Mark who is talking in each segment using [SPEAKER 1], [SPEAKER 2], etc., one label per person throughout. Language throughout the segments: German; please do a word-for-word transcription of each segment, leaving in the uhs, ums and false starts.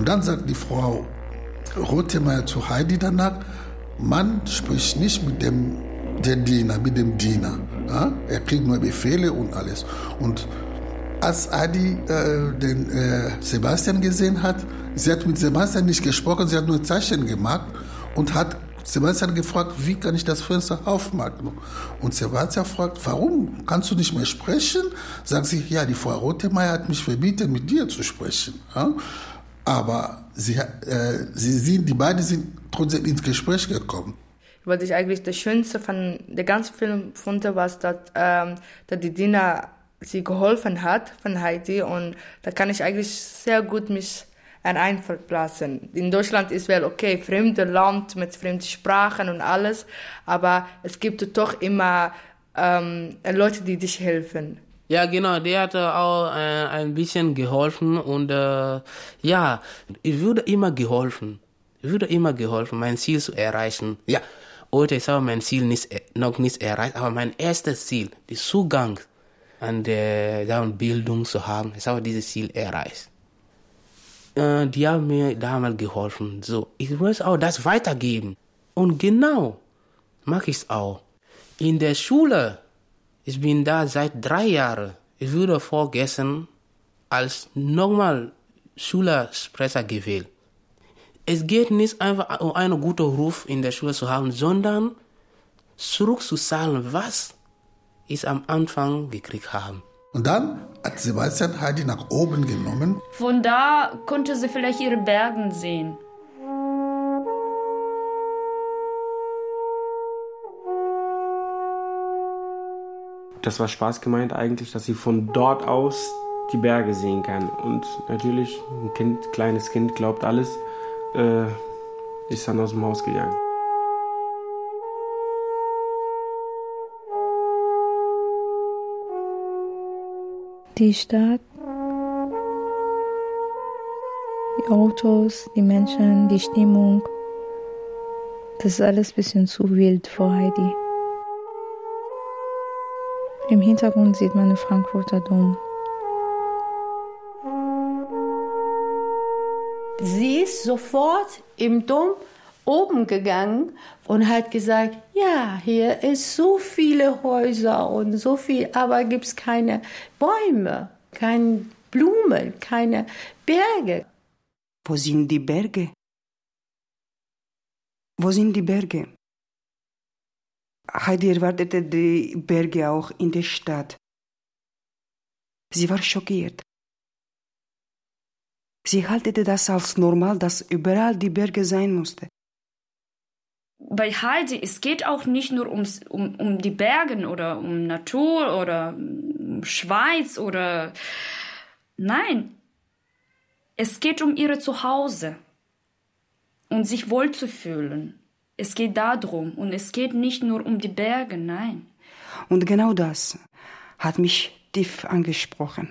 [SPEAKER 1] Und dann sagt die Frau Rothenmeier zu Heidi danach, man spricht nicht mit dem der Diener, mit dem Diener. Ja? Er kriegt nur Befehle und alles. Und als Heidi äh, den äh, Sebastian gesehen hat, sie hat mit Sebastian nicht gesprochen, sie hat nur Zeichen gemacht und hat Sebastian gefragt, wie kann ich das Fenster aufmachen? Und Sebastian fragt, warum? Kannst du nicht mehr sprechen? Sagt sie, ja, die Frau Rothenmeier hat mich verboten, mit dir zu sprechen. Ja? Aber sie, äh, sie sind, die beiden sind trotzdem ins Gespräch gekommen.
[SPEAKER 2] Was ich eigentlich das Schönste von der ganzen Film fand, was, dass, ähm, dass die Dina sie geholfen hat von Heidi, und da kann ich eigentlich sehr gut mich einverlassen. In Deutschland ist wel okay, fremde Land mit fremden Sprachen und alles, aber es gibt doch immer ähm, Leute, die dich helfen.
[SPEAKER 3] Ja, genau, der hat auch äh, ein bisschen geholfen und äh, ja, ich würde immer geholfen. Ich würde immer geholfen, mein Ziel zu erreichen. Ja, heute ist aber mein Ziel nicht, noch nicht erreicht, aber mein erstes Ziel, der Zugang an der Bildung zu haben, ist aber dieses Ziel erreicht. Äh, die haben mir damals geholfen. So, ich muss auch das weitergeben. Und genau, mache ich es auch. In der Schule, ich bin da seit drei Jahren. Ich wurde vorgestern als normal Schülersprecher gewählt. Es geht nicht einfach um einen guten Ruf in der Schule zu haben, sondern zurückzuzahlen, was ich am Anfang gekriegt habe.
[SPEAKER 1] Und dann hat Sebastian Heidi nach oben genommen.
[SPEAKER 4] Von da konnte sie vielleicht ihre Berge sehen.
[SPEAKER 5] Das war Spaß gemeint eigentlich, dass sie von dort aus die Berge sehen kann. Und natürlich, ein Kind, kleines Kind glaubt alles, äh, ist dann aus dem Haus gegangen.
[SPEAKER 6] Die Stadt, die Autos, die Menschen, die Stimmung, das ist alles ein bisschen zu wild für Heidi. Im Hintergrund sieht man den Frankfurter Dom.
[SPEAKER 7] Sie ist sofort im Dom oben gegangen und hat gesagt, ja, hier ist so viele Häuser und so viel, aber gibt es keine Bäume, keine Blumen, keine Berge.
[SPEAKER 8] Wo sind die Berge? Wo sind die Berge? Heidi erwartete die Berge auch in der Stadt. Sie war schockiert. Sie haltete das als normal, dass überall die Berge sein musste.
[SPEAKER 4] Bei Heidi, es geht auch nicht nur ums, um, um die Berge oder um Natur oder um Schweiz oder... Nein, es geht um ihre Zuhause und sich wohlzufühlen. Es geht darum und es geht nicht nur um die Berge, nein.
[SPEAKER 8] Und genau das hat mich tief angesprochen.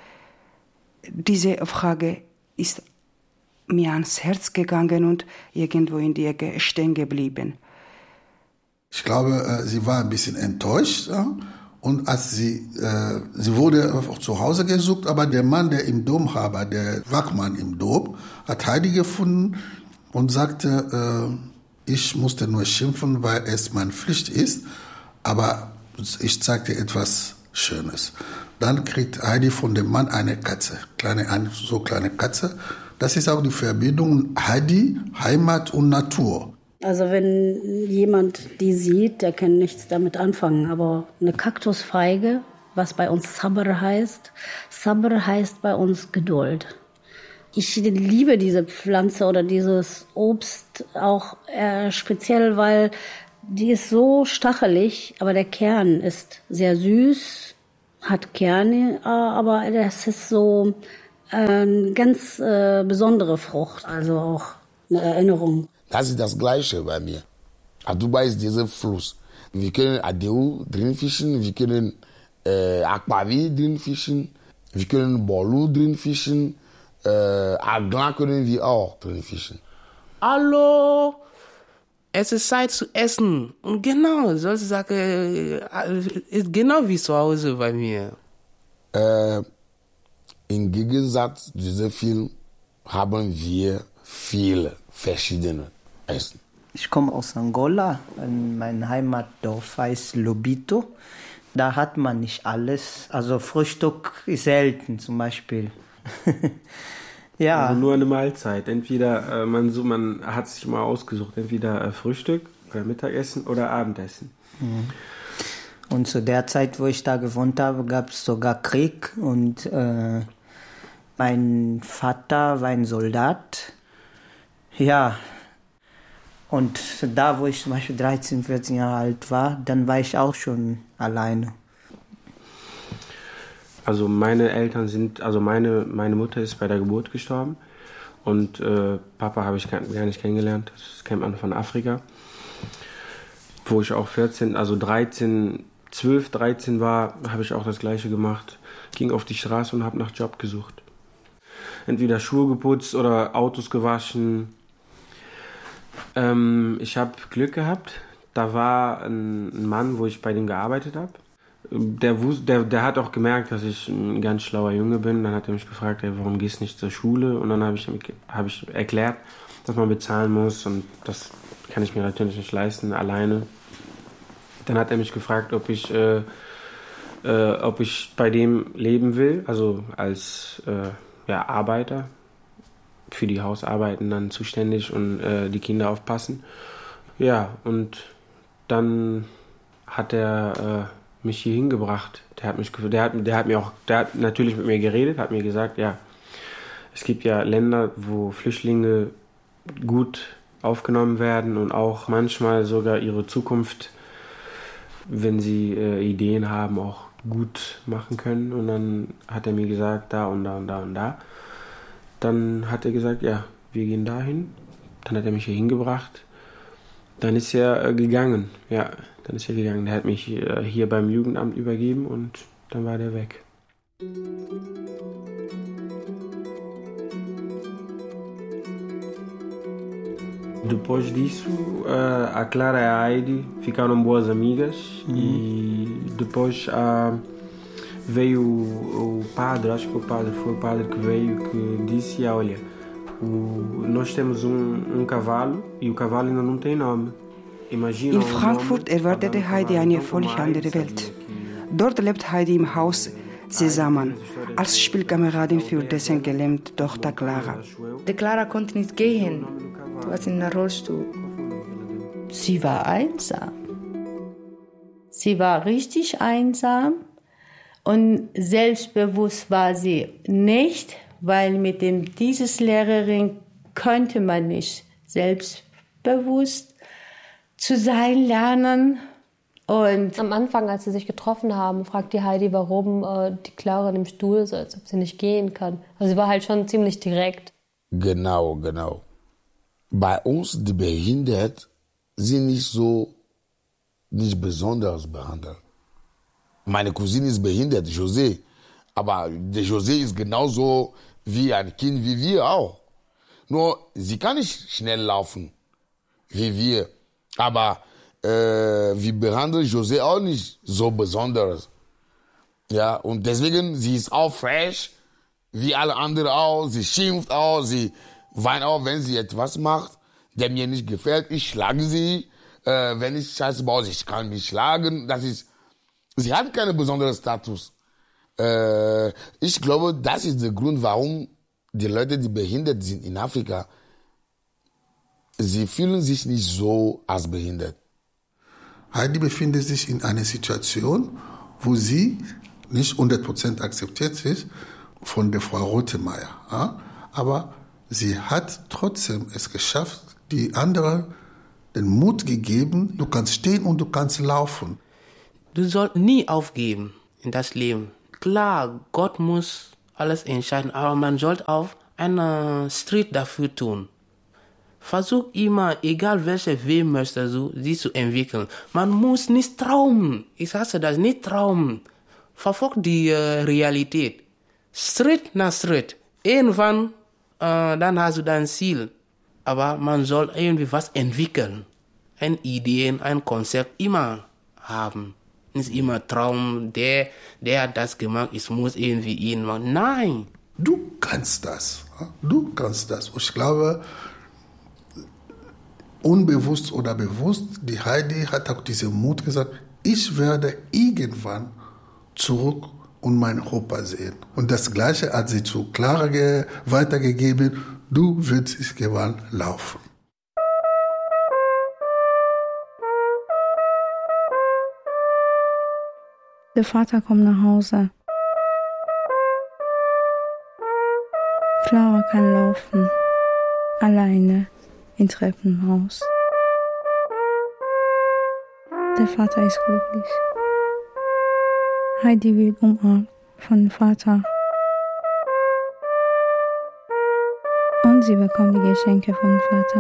[SPEAKER 8] Diese Frage ist mir ans Herz gegangen und irgendwo in die Ecke stehen geblieben.
[SPEAKER 1] Ich glaube, sie war ein bisschen enttäuscht. Und als sie, sie wurde auch zu Hause gesucht, aber der Mann, der im Dom war, der Wachmann im Dom, hat Heidi gefunden und sagte, ich musste nur schimpfen, weil es meine Pflicht ist, aber ich zeige dir etwas Schönes. Dann kriegt Heidi von dem Mann eine Katze, kleine, eine so kleine Katze. Das ist auch die Verbindung Heidi, Heimat und Natur.
[SPEAKER 9] Also wenn jemand die sieht, der kann nichts damit anfangen. Aber eine Kaktusfeige, was bei uns Sabr heißt, Sabr heißt bei uns Geduld. Ich liebe diese Pflanze oder dieses Obst auch äh, speziell, weil die ist so stachelig, aber der Kern ist sehr süß, hat Kerne, äh, aber das ist so eine ganz äh, besondere Frucht, also auch eine Erinnerung.
[SPEAKER 10] Das ist das Gleiche bei mir. Aduba ist dieser Fluss. Wir können Adeu drin fischen, wir können äh, Akpavi drin fischen, wir können Bolu drin fischen, äh, Aglan können wir auch drin fischen.
[SPEAKER 3] Hallo, es ist Zeit zu essen. Und genau, solche Sachen ist genau wie zu Hause bei mir.
[SPEAKER 10] Äh, Im Gegensatz zu diesem Film haben wir viele verschiedene Essen.
[SPEAKER 11] Ich komme aus Angola. Mein Heimatdorf heißt Lobito. Da hat man nicht alles. Also Frühstück ist selten zum Beispiel. Ja.
[SPEAKER 5] Also nur eine Mahlzeit. Entweder äh, man, so, man hat sich mal ausgesucht, entweder äh, Frühstück oder Mittagessen oder Abendessen.
[SPEAKER 11] Mhm. Und zu der Zeit, wo ich da gewohnt habe, gab es sogar Krieg. Und äh, mein Vater war ein Soldat. Ja. Und da, wo ich zum Beispiel dreizehn, vierzehn Jahre alt war, dann war ich auch schon alleine.
[SPEAKER 5] Also meine Eltern sind, also meine, meine Mutter ist bei der Geburt gestorben und äh, Papa habe ich gar nicht kennengelernt. Das kennt man von Afrika. Wo ich auch vierzehn, also dreizehn, zwölf, dreizehn war, habe ich auch das Gleiche gemacht. Ging auf die Straße und habe nach Job gesucht. Entweder Schuhe geputzt oder Autos gewaschen. Ähm, ich habe Glück gehabt. Da war ein, ein Mann, wo ich bei dem gearbeitet habe. Der, der, der hat auch gemerkt, dass ich ein ganz schlauer Junge bin. Dann hat er mich gefragt, ey, warum gehst du nicht zur Schule? Und dann habe ich, hab ich erklärt, dass man bezahlen muss. Und das kann ich mir natürlich nicht leisten, alleine. Dann hat er mich gefragt, ob ich, äh, äh, ob ich bei dem leben will. Also als äh, ja, Arbeiter. Für die Hausarbeiten dann zuständig und äh, die Kinder aufpassen. Ja, und dann hat er äh, mich hier hingebracht. Der hat mich, der hat, der hat mir auch, der hat natürlich mit mir geredet, hat mir gesagt, ja, es gibt ja Länder, wo Flüchtlinge gut aufgenommen werden und auch manchmal sogar ihre Zukunft, wenn sie äh, Ideen haben, auch gut machen können. Und dann hat er mir gesagt, da und da und da und da. Dann hat er gesagt, ja, wir gehen dahin. Dann hat er mich hier hingebracht. Dann ist er äh, gegangen. Ja, dann ist er gegangen. Der hat mich äh, hier beim Jugendamt übergeben und dann war der weg. Depois disso, uh, a Clara e a Heidi ficaram boas amigas uhum. E depois uh, veio o, o padre, acho que o padre foi o padre que veio que disse, ah, olha, o, nós temos um, um cavalo e o cavalo ainda não tem nome. Imagina
[SPEAKER 8] In Frankfurt erwartete Heidi eine völlig andere Welt. Dort lebt Heidi im Haus zusammen, als Spielkameradin für dessen gelähmte Tochter Clara.
[SPEAKER 2] Die Clara konnte nicht gehen. Du warst in einem Rollstuhl.
[SPEAKER 7] Sie war einsam. Sie war richtig einsam und selbstbewusst war sie nicht, weil mit dem dieses Lehrerin könnte man nicht selbstbewusst zu sein lernen. Und
[SPEAKER 12] am Anfang, als sie sich getroffen haben, fragt die Heidi, warum äh, die Clara in dem Stuhl ist, als ob sie nicht gehen kann. Also sie war halt schon ziemlich direkt.
[SPEAKER 10] Genau, genau. Bei uns, die behindert, sind nicht so, nicht besonders behandelt. Meine Cousine ist behindert, José. Aber der José ist genauso wie ein Kind wie wir auch. Nur, sie kann nicht schnell laufen, wie wir. Aber äh, wir behandeln José auch nicht so besonders. Ja, und deswegen, sie ist auch fresh, wie alle anderen auch. Sie schimpft auch, sie weint auch, wenn sie etwas macht, der mir nicht gefällt. Ich schlage sie. Äh, wenn ich Scheiße baue, ich kann mich schlagen. Das ist, sie hat keinen besonderen Status. Äh, ich glaube, das ist der Grund, warum die Leute, die behindert sind in Afrika, sie fühlen sich nicht so als behindert.
[SPEAKER 1] Heidi befindet sich in einer Situation, wo sie nicht hundert Prozent akzeptiert ist von der Frau Rothemeyer. Ja? Aber sie hat trotzdem es geschafft, die anderen den Mut gegeben, du kannst stehen und du kannst laufen.
[SPEAKER 3] Du sollst nie aufgeben in das Leben. Klar, Gott muss alles entscheiden, aber man sollte auch einen Schritt dafür tun. Versuch immer, egal welche Weg möchtest du, sie zu entwickeln. Man muss nicht träumen. Ich hasse das, nicht träumen. Verfolg die äh, Realität. Schritt nach Schritt. Irgendwann, äh, dann hast du dein Ziel. Aber man soll irgendwie was entwickeln. Ein Ideen, ein Konzept immer haben. Nicht immer Traum, der, der hat das gemacht, ich muss irgendwie ihn machen. Nein,
[SPEAKER 1] du kannst das. Du kannst das. Und ich glaube, unbewusst oder bewusst, die Heidi hat auch diesen Mut gesagt, ich werde irgendwann zurück und meinen Opa sehen. Und das Gleiche hat sie zu Clara ge- weitergegeben, du wirst irgendwann laufen.
[SPEAKER 6] Der Vater kommt nach Hause. Clara kann laufen, alleine im Treppenhaus. Der Vater ist glücklich. Heidi wird umarmt von dem Vater. Und sie bekommt die Geschenke vom Vater.